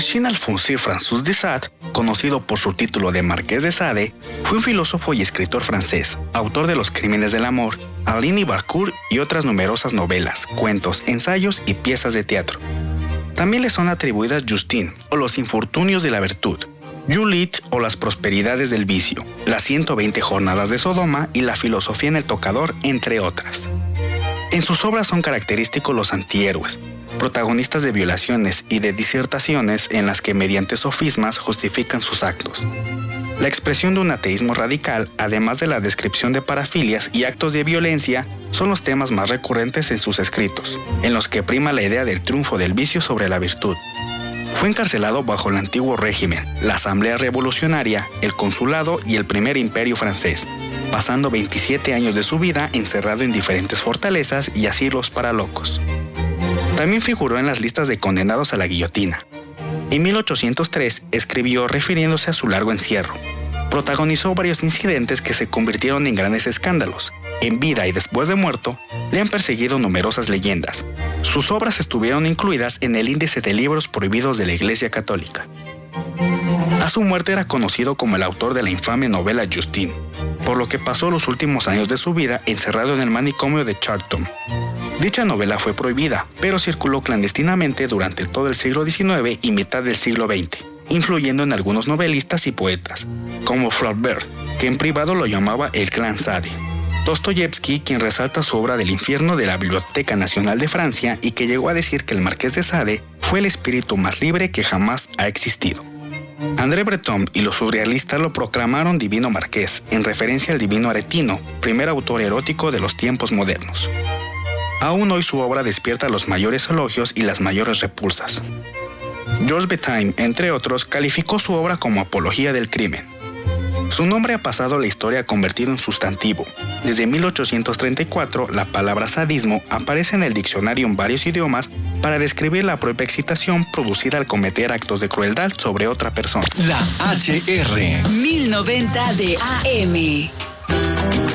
Machine Alphonse François de Sade, conocido por su título de Marqués de Sade, fue un filósofo y escritor francés, autor de Los crímenes del amor, Arline y Barcourt y otras numerosas novelas, cuentos, ensayos y piezas de teatro. También le son atribuidas Justine o Los infortunios de la virtud, Juliet o Las prosperidades del vicio, Las 120 jornadas de Sodoma y La filosofía en el tocador, entre otras. En sus obras son característicos los antihéroes, protagonistas de violaciones y de disertaciones en las que mediante sofismas justifican sus actos. La expresión de un ateísmo radical, además de la descripción de parafilias y actos de violencia, son los temas más recurrentes en sus escritos, en los que prima la idea del triunfo del vicio sobre la virtud. Fue encarcelado bajo el antiguo régimen, la Asamblea Revolucionaria, el Consulado y el Primer Imperio francés, pasando 27 años de su vida encerrado en diferentes fortalezas y asilos para locos. También figuró en las listas de condenados a la guillotina. En 1803 escribió refiriéndose a su largo encierro. Protagonizó varios incidentes que se convirtieron en grandes escándalos. En vida y después de muerto, le han perseguido numerosas leyendas. Sus obras estuvieron incluidas en el índice de libros prohibidos de la Iglesia Católica. A su muerte era conocido como el autor de la infame novela Justine, por lo que pasó los últimos años de su vida encerrado en el manicomio de Charton. Dicha novela fue prohibida, pero circuló clandestinamente durante todo el siglo XIX y mitad del siglo XX, influyendo en algunos novelistas y poetas, como Flaubert, que en privado lo llamaba el Clan Sade. Dostoyevsky, quien resalta su obra del infierno de la Biblioteca Nacional de Francia y que llegó a decir que el Marqués de Sade fue el espíritu más libre que jamás ha existido. André Breton y los surrealistas lo proclamaron divino marqués, en referencia al divino Aretino, primer autor erótico de los tiempos modernos. Aún hoy su obra despierta los mayores elogios y las mayores repulsas. Georges Bataille, entre otros, calificó su obra como apología del crimen. Su nombre ha pasado a la historia convertido en sustantivo. Desde 1834, la palabra sadismo aparece en el diccionario en varios idiomas para describir la propia excitación producida al cometer actos de crueldad sobre otra persona. La HR 1090 de AM.